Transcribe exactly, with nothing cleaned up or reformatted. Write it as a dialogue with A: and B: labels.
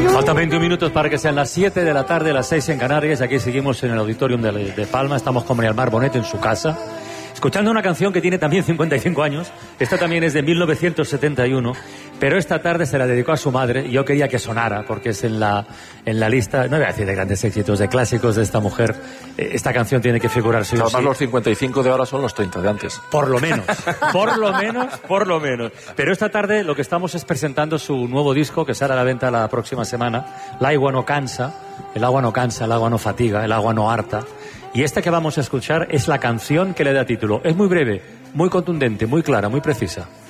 A: Faltan veintiún minutos para que sean las siete de la tarde, las seis en Canarias. Aquí seguimos en el Auditorium de, de Palma. Estamos con María Mar Bonet en su casa, escuchando una canción que tiene también cincuenta y cinco años. Esta también es de mil novecientos setenta y uno, pero esta tarde se la dedicó a su madre y yo quería que sonara, porque es en la, en la lista, no voy a decir de grandes éxitos, de clásicos de esta mujer. Esta canción tiene que figurar sí o
B: Además,
A: sí.
B: los cincuenta y cinco de ahora son los treinta de antes.
A: Por lo menos, por lo menos, por lo menos. Pero esta tarde lo que estamos es presentando su nuevo disco, que sale a la venta la próxima semana. El agua no cansa, el agua no cansa, el agua no fatiga, el agua no harta. Y esta que vamos a escuchar es la canción que le da título. Es muy breve, muy contundente, muy clara, muy precisa.